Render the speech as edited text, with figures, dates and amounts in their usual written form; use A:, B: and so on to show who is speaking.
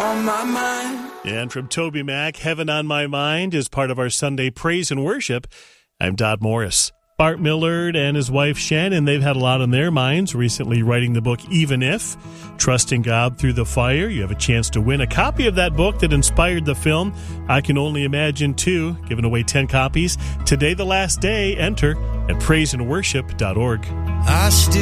A: on my mind.
B: And from Toby Mac, Heaven on My Mind is part of our Sunday Praise and Worship. I'm Dodd Morris. Bart Millard and his wife Shannon, they've had a lot on their minds, recently writing the book Even If, Trusting God Through the Fire. You have a chance to win a copy of that book that inspired the film, I Can Only Imagine 2, giving away 10 copies. Today, the last day. Enter at praiseandworship.org.
A: I still